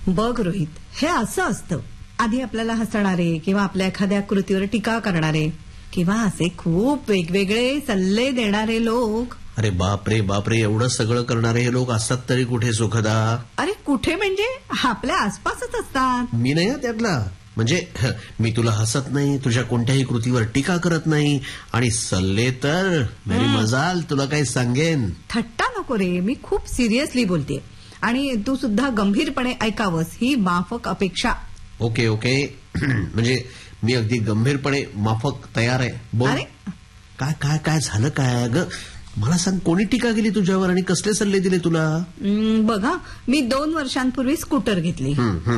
बघ रोहित, हे असं असतं. आधी आपल्याला हसणारे किंवा आपल्या एखाद्या कृतीवर टीका करणारे किंवा असे खूप वेगवेगळे सल्ले देणारे लोक. अरे बापरे बापरे, एवढं सगळं करणारे हे लोक असतात तरी कुठे सुखदा? अरे कुठे म्हणजे आपल्या आसपासच असतात. मी नाही त्यातला. म्हणजे मी तुला हसत नाही, तुझ्या कोणत्याही कृतीवर टीका करत नाही, आणि सल्ले तर मेरी मजाल तुला काही सांगेन. थट्टा नको रे, मी खूप सिरियसली बोलते आणि तू सुद्धा गंभीरपणे ऐकावंस ही माफक अपेक्षा. Okay okay. म्हणजे मी अगदी गंभीरपणे माफक तयार आहे. बोल. अरे काय काय काय झालं काय ग? मला सांग, कोणी टीका केली तुझ्यावर आणि कसले सल्ले दिले तुला? बघा, मी 2 वर्षांपूर्वी स्कूटर घेतली.